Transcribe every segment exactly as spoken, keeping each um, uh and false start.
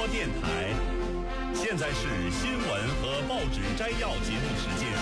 播电台。现在是新闻和报纸摘要节目时间。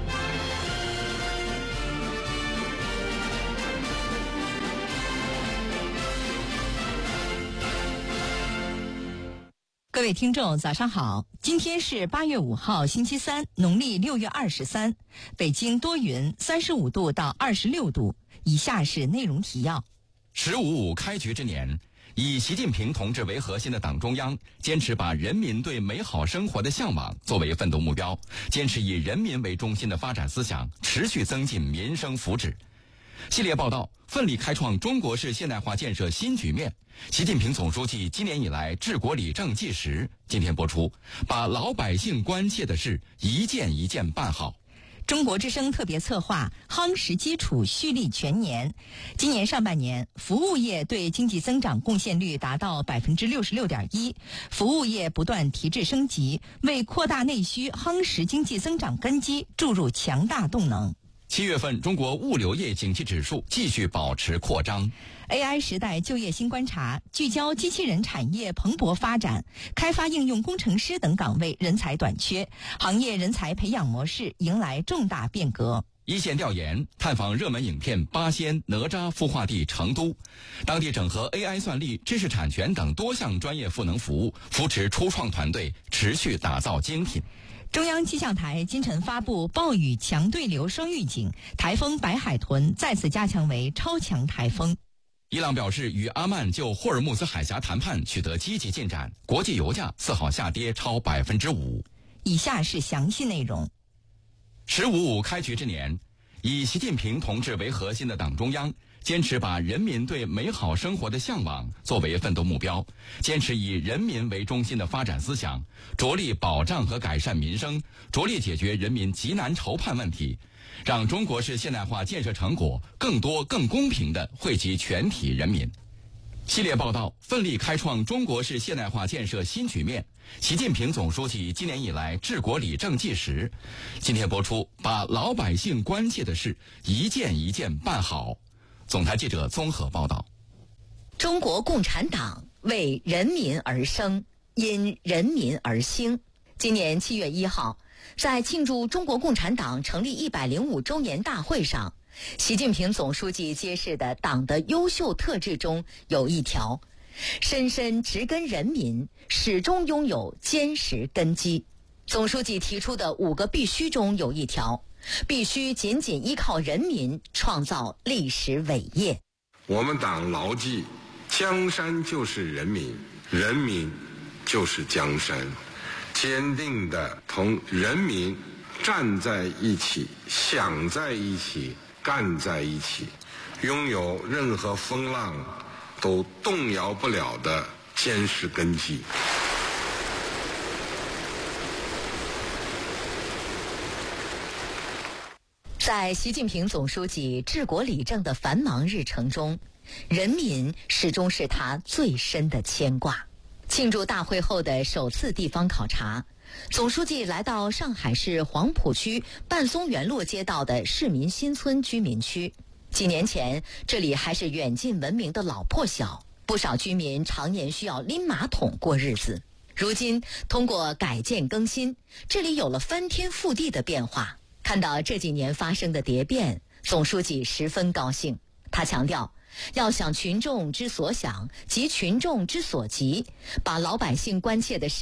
各位听众早上好，今天是八月五号星期三，农历六月二十三，北京多云，三十五度到二十六度。以下是内容提要。 十五五开局之年，以习近平同志为核心的党中央坚持把人民对美好生活的向往作为奋斗目标，坚持以人民为中心的发展思想，持续增进民生福祉。系列报道奋力开创中国式现代化建设新局面。习近平总书记今年以来治国理政纪实，今天播出，把老百姓关切的事一件一件办好。 中国之声特别策划夯实基础蓄力全年。今年上半年，服务业对经济增长贡献率达到 百分之六十六点一， 服务业不断提质升级，为扩大内需、夯实经济增长根基注入强大动能。 七月份中国物流业景气指数继续保持扩张。 A I 时代就业新观察，聚焦机器人产业蓬勃发展，开发应用工程师等岗位人才短缺，行业人才培养模式迎来重大变革。 一线调研探访热门影片八仙哪吒孵化地成都，当地整合 A I 算力、知识产权等多项专业赋能服务，扶持初创团队，持续打造精品。 中央气象台今晨发布暴雨强对流双预警，台风白海豚再次加强为超强台风。 伊朗表示与阿曼就霍尔木兹海峡谈判取得积极进展，国际油价四号下跌超百分之五。 以下是详细内容。 十五五开局之年，以习近平同志为核心的党中央坚持把人民对美好生活的向往作为奋斗目标，坚持以人民为中心的发展思想，着力保障和改善民生，着力解决人民急难愁盼问题，让中国式现代化建设成果更多更公平地惠及全体人民。系列报道奋力开创中国式现代化建设新局面。习近平总书记今年以来治国理政纪实，今天播出，把老百姓关切的事一件一件办好。总台记者综合报道。 中国共产党为人民而生，因人民而兴。今年七月一号，在庆祝中国共产党成立一百零五周年大会上，习近平总书记揭示的党的优秀特质中有一条：深深植根人民，始终拥有坚实根基。总书记提出的五个必须中有一条：必须紧紧依靠人民，创造历史伟业。 我们党牢记，江山就是人民，人民就是江山，坚定地同人民站在一起，想在一起，干在一起，拥有任何风浪都动摇不了的坚实根基。 在习近平总书记治国理政的繁忙日程中，人民始终是他最深的牵挂。庆祝大会后的首次地方考察，总书记来到上海市黄浦区半松园路街道的市民新村居民区。几年前，这里还是远近闻名的老破小，不少居民常年需要拎马桶过日子。如今，通过改建更新，这里有了翻天覆地的变化。看到这几年发生的蝶变，总书记十分高兴。他强调，要想群众之所想及群众之所急，把老百姓关切的事